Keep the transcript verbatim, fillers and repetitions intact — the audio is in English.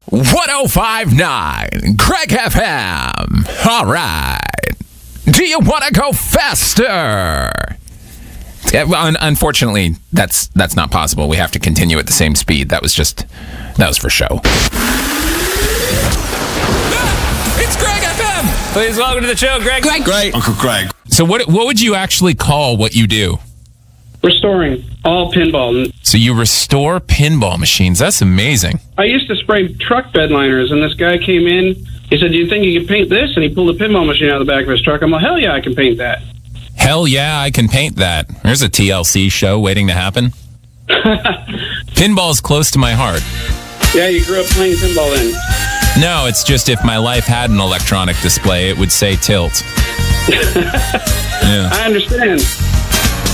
one oh five point nine Craig F M. All right. Do you want to go faster? Yeah, well, un- unfortunately, that's that's not possible. We have to continue at the same speed. That was just, that was for show. Ah, it's Craig F M. Please welcome to the show, Greg. Greg. Great. Uncle Craig. So what what would you actually call what you do? Restoring all pinball. So you restore pinball machines. That's amazing. I used to spray truck bed liners, and this guy came in. He said, "Do you think you can paint this?" And he pulled a pinball machine out of the back of his truck. I'm like, "Hell yeah, I can paint that." Hell yeah, I can paint that. There's a T L C show waiting to happen. Pinball's close to my heart. Yeah, you grew up playing pinball then. No, it's just if my life had an electronic display, it would say tilt. Yeah. I understand.